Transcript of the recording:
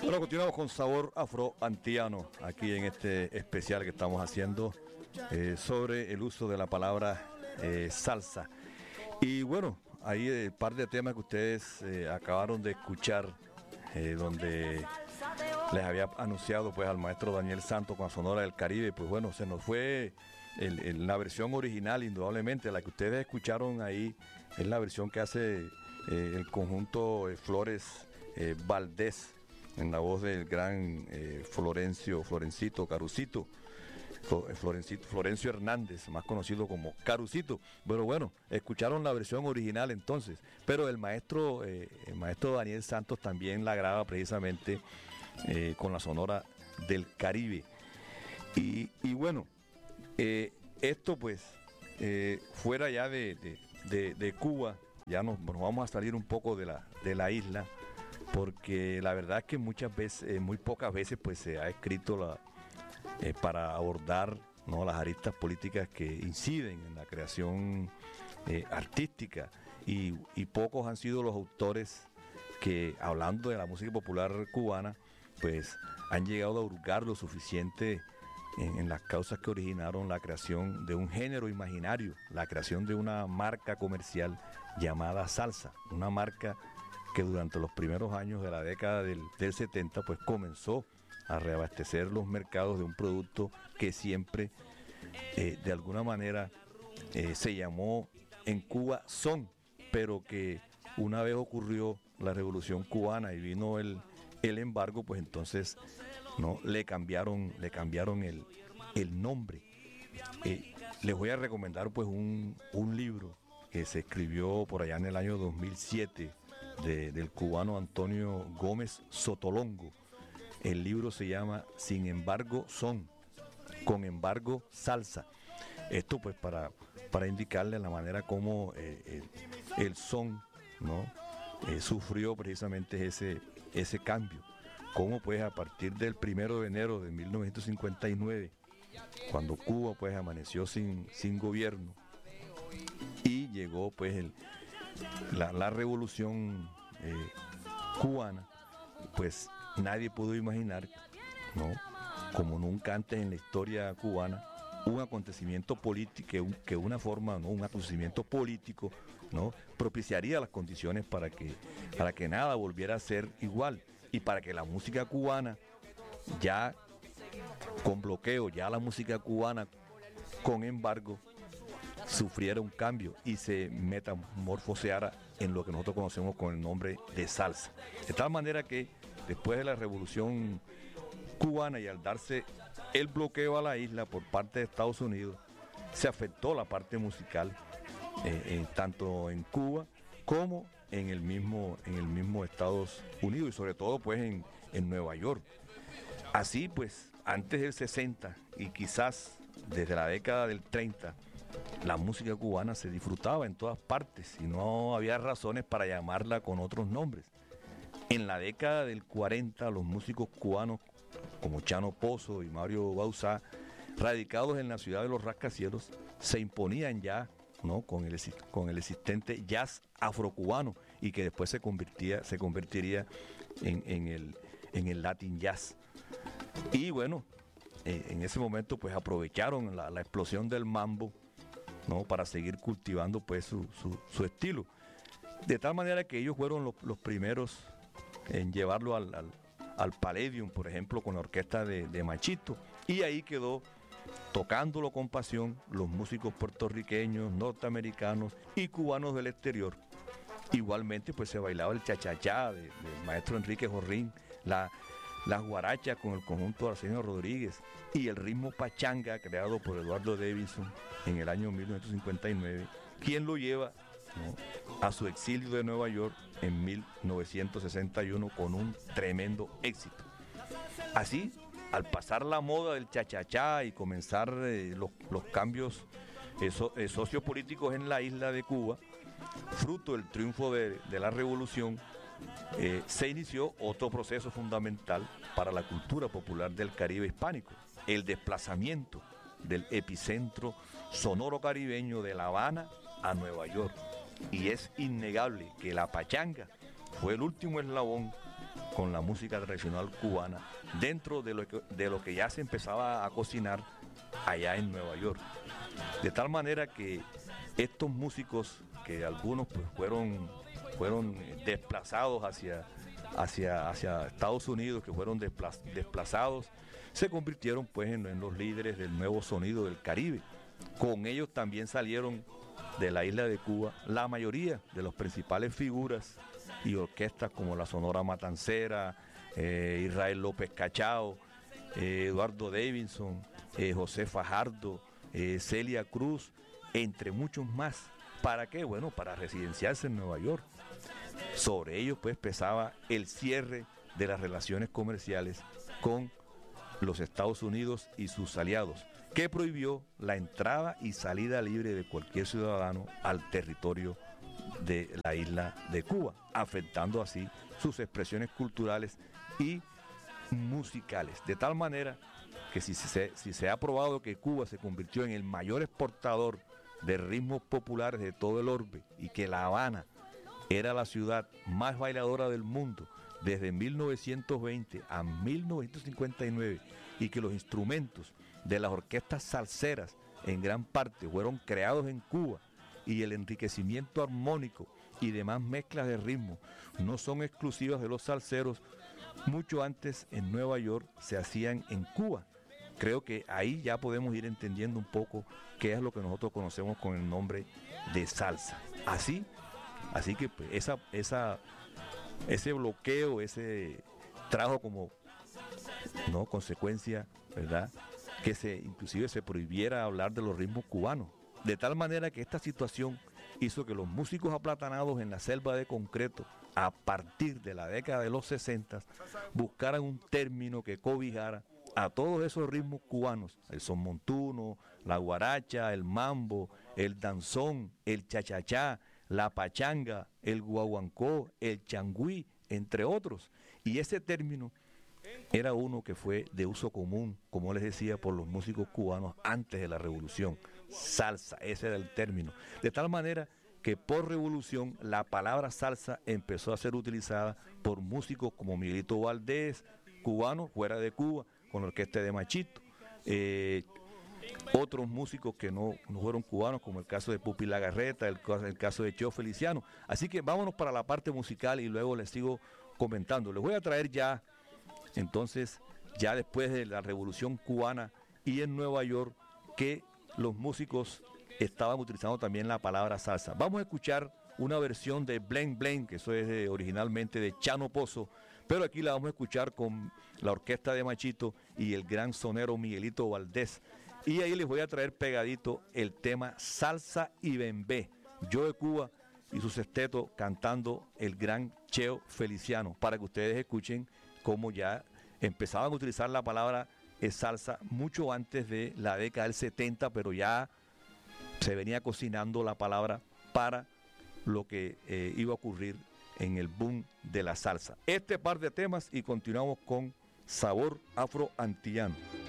Bueno, continuamos con Sabor Afroantiano, aquí en este especial que estamos haciendo sobre el uso de la palabra salsa. Y bueno, ahí el par de temas que ustedes acabaron de escuchar, donde les había anunciado pues al maestro Daniel Santos con la Sonora del Caribe. Pues bueno, se nos fue la versión original, indudablemente. La que ustedes escucharon ahí es la versión que hace el conjunto Flores Valdés, en la voz del gran Florencio Hernández, más conocido como Carucito. Pero bueno, escucharon la versión original entonces, pero el maestro Daniel Santos también la graba precisamente con la Sonora del Caribe. Y bueno, esto pues fuera ya de Cuba, ya nos vamos a salir un poco de la isla, porque la verdad es que muchas veces, muy pocas veces pues se ha escrito para abordar, ¿no?, las aristas políticas que inciden en la creación artística, y pocos han sido los autores que, hablando de la música popular cubana, pues han llegado a hurgar lo suficiente en las causas que originaron la creación de un género imaginario, la creación de una marca comercial llamada salsa, una marca que durante los primeros años de la década del 70 pues comenzó a reabastecer los mercados de un producto que siempre de alguna manera se llamó en Cuba son, pero que una vez ocurrió la Revolución Cubana y vino el embargo, pues entonces no le cambiaron el nombre. Les voy a recomendar pues un libro que se escribió por allá en el año 2007 del cubano Antonio Gómez Sotolongo. El libro se llama Sin embargo son, con embargo salsa. Esto pues para indicarle la manera como el son, ¿no?, sufrió precisamente ese cambio. Cómo pues a partir del 1 de enero de 1959, cuando Cuba pues amaneció sin gobierno y llegó pues la revolución cubana, pues nadie pudo imaginar, ¿no?, como nunca antes en la historia cubana, un acontecimiento político, que una forma, ¿no?, un acontecimiento político, ¿no?, propiciaría las condiciones para que nada volviera a ser igual, y para que la música cubana, ya con bloqueo, ya la música cubana con embargo, sufriera un cambio y se metamorfoseara en lo que nosotros conocemos con el nombre de salsa. De tal manera que después de la revolución cubana y al darse el bloqueo a la isla por parte de Estados Unidos, se afectó la parte musical, tanto en Cuba como en el mismo Estados Unidos, y sobre todo pues en Nueva York. Así pues, antes del 60 y quizás desde la década del 30, la música cubana se disfrutaba en todas partes y no había razones para llamarla con otros nombres. En la década del 40, los músicos cubanos como Chano Pozo y Mario Bauzá, radicados en la ciudad de los rascacielos, se imponían ya, ¿no?, con el existente jazz afrocubano, y que después se convertiría en el Latin jazz. Y bueno, en ese momento pues aprovecharon la explosión del mambo, ¿no?, para seguir cultivando pues su estilo. De tal manera que ellos fueron los primeros en llevarlo al Palladium, por ejemplo, con la orquesta de Machito, y ahí quedó tocándolo con pasión los músicos puertorriqueños, norteamericanos y cubanos del exterior. Igualmente pues se bailaba el chachachá del maestro Enrique Jorrín, las guarachas con el conjunto de Arsenio Rodríguez, y el ritmo pachanga creado por Eduardo Davidson en el año 1959, quien lo lleva, ¿no?, a su exilio de Nueva York en 1961 con un tremendo éxito. Así, al pasar la moda del chachachá y comenzar los cambios sociopolíticos en la isla de Cuba, fruto del triunfo de la revolución, se inició otro proceso fundamental para la cultura popular del Caribe hispánico: el desplazamiento del epicentro sonoro caribeño de La Habana a Nueva York. Y es innegable que la pachanga fue el último eslabón con la música tradicional cubana dentro de lo que ya se empezaba a cocinar allá en Nueva York. De tal manera que estos músicos, que algunos pues fueron desplazados hacia Estados Unidos, que fueron desplazados, se convirtieron pues en los líderes del nuevo sonido del Caribe. Con ellos también salieron de la isla de Cuba la mayoría de las principales figuras y orquestas como la Sonora Matancera, Israel López Cachao, Eduardo Davidson, José Fajardo, Celia Cruz, entre muchos más. ¿Para qué? Bueno, para residenciarse en Nueva York. Sobre ellos pues pesaba el cierre de las relaciones comerciales con los Estados Unidos y sus aliados, que prohibió la entrada y salida libre de cualquier ciudadano al territorio de la isla de Cuba, afectando así sus expresiones culturales y musicales. De tal manera que si se ha probado que Cuba se convirtió en el mayor exportador de ritmos populares de todo el orbe y que La Habana era la ciudad más bailadora del mundo desde 1920 a 1959 y que los instrumentos de las orquestas salseras en gran parte fueron creados en Cuba y el enriquecimiento armónico y demás mezclas de ritmo no son exclusivas de los salseros, mucho antes en Nueva York se hacían en Cuba. Creo que ahí ya podemos ir entendiendo un poco qué es lo que nosotros conocemos con el nombre de salsa. Así que pues, ese bloqueo, ese trajo como no consecuencia, ¿verdad?, que inclusive se prohibiera hablar de los ritmos cubanos. De tal manera que esta situación hizo que los músicos aplatanados en la selva de concreto, a partir de la década de los 60, buscaran un término que cobijara a todos esos ritmos cubanos, el son montuno, la guaracha, el mambo, el danzón, el chachachá, la pachanga, el guaguancó, el changüí, entre otros. Y ese término era uno que fue de uso común, como les decía, por los músicos cubanos antes de la revolución. Salsa, ese era el término. De tal manera que por revolución la palabra salsa empezó a ser utilizada por músicos como Miguelito Valdés, cubano, fuera de Cuba, con la orquesta de Machito. Otros músicos que no fueron cubanos, como el caso de Pupi Lagarreta, el caso de Cheo Feliciano. Así que vámonos para la parte musical y luego les sigo comentando. Les voy a traer ya, entonces, ya después de la Revolución Cubana y en Nueva York, que los músicos estaban utilizando también la palabra salsa. Vamos a escuchar una versión de Blend Blend, que eso es originalmente de Chano Pozo, pero aquí la vamos a escuchar con la orquesta de Machito y el gran sonero Miguelito Valdés. Y ahí les voy a traer pegadito el tema Salsa y Bembé, Yo de Cuba y su sexteto cantando el gran Cheo Feliciano, para que ustedes escuchen cómo ya empezaban a utilizar la palabra salsa mucho antes de la década del 70, pero ya se venía cocinando la palabra para lo que iba a ocurrir en el boom de la salsa. Este par de temas y continuamos con Sabor Afro Antillano.